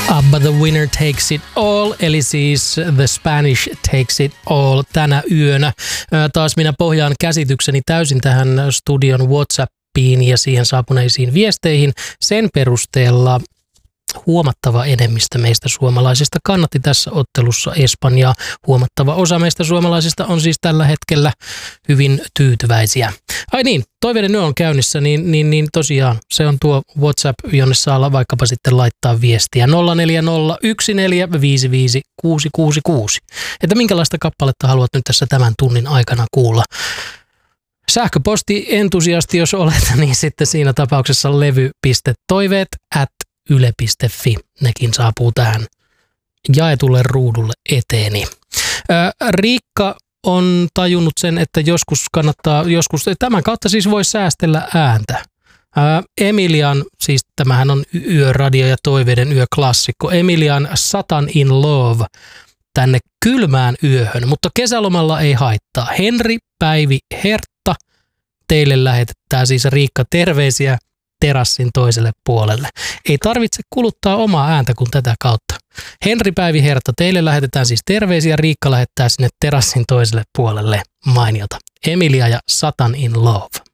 But the winner takes it all, eli siis The Spanish takes it all tänä yönä. Taas minä pohjaan käsitykseni täysin tähän studion WhatsAppiin ja siihen saapuneisiin viesteihin. Sen perusteella huomattava enemmistö meistä suomalaisista kannatti tässä ottelussa Espanjaa. Huomattava osa meistä suomalaisista on siis tällä hetkellä hyvin tyytyväisiä. Ai niin, toiveiden yö on käynnissä, niin tosiaan se on tuo WhatsApp, jonne saa vaikkapa sitten laittaa viestiä 0401455666. Että minkälaista kappaletta haluat nyt tässä tämän tunnin aikana kuulla. Sähköposti-entusiasti, jos olet, niin sitten siinä tapauksessa levy.toiveet@yle.fi. Nekin saapuu tähän jaetulle ruudulle eteeni. Riikka on tajunnut sen, että joskus tämän kautta siis voi säästellä ääntä. Emilian, siis tämähän on yöradio ja toiveiden yöklassikko, Emilian Satan in Love tänne kylmään yöhön, mutta kesälomalla ei haittaa. Henri, Päivi, Hertta, teille lähetetään siis Riikka terveisiä terassin toiselle puolelle. Ei tarvitse kuluttaa omaa ääntä kuin tätä kautta. Henri, Päivi, Hertta, teille lähetetään siis terveisiä. Riikka lähettää sinne terassin toiselle puolelle. Mainiota. Emilia ja Satan in Love.